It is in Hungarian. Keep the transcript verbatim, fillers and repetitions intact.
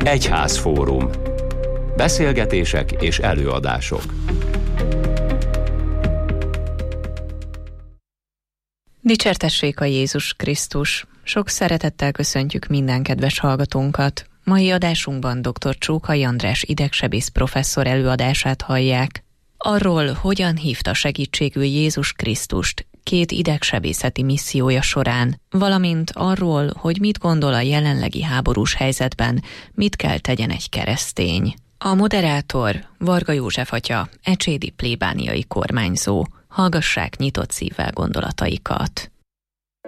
Egyházfórum. Beszélgetések és előadások. Dicsértessék a Jézus Krisztus! Sok szeretettel köszöntjük minden kedves hallgatónkat. Mai adásunkban dr. Csókai András idegsebész professzor előadását hallják. Arról, hogyan hívta segítségül Jézus Krisztust két idegsebészeti missziója során, valamint arról, hogy mit gondol a jelenlegi háborús helyzetben, mit kell tegyen egy keresztény. A moderátor Varga József atya, ecsédi plébániai kormányzó. Hallgassák nyitott szívvel gondolataikat.